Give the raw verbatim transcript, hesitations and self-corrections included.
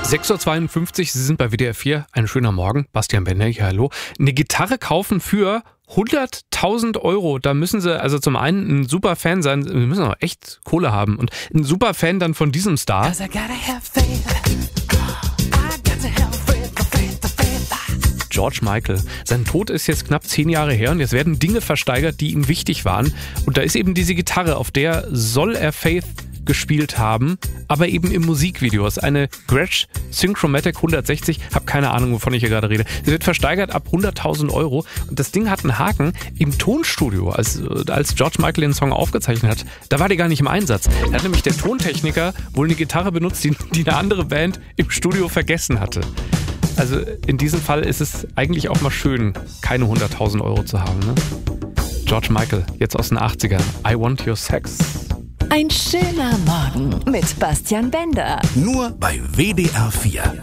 sechs Uhr zweiundfünfzig, Sie sind bei W D R vier. Ein schöner Morgen. Bastian Bender hier, hallo. Eine Gitarre kaufen für hunderttausend Euro. Da müssen Sie also zum einen ein super Fan sein. Wir müssen auch echt Kohle haben. Und ein super Fan dann von diesem Star. George Michael. Sein Tod ist jetzt knapp zehn Jahre her und jetzt werden Dinge versteigert, die ihm wichtig waren. Und da ist eben diese Gitarre, auf der soll er Faith gespielt haben, aber eben im Musikvideo. Das ist eine Gretsch Synchromatic hundertsechzig, hab keine Ahnung, wovon ich hier gerade rede. Sie wird versteigert ab hunderttausend Euro und das Ding hat einen Haken. Im Tonstudio, als, als George Michael den Song aufgezeichnet hat, da war der gar nicht im Einsatz. Da hat nämlich der Tontechniker wohl eine Gitarre benutzt, die, die eine andere Band im Studio vergessen hatte. Also in diesem Fall ist es eigentlich auch mal schön, keine hunderttausend Euro zu haben. Ne? George Michael, jetzt aus den achtzigern. I Want Your Sex. Ein schöner Morgen mit Bastian Bender. Nur bei W D R vier.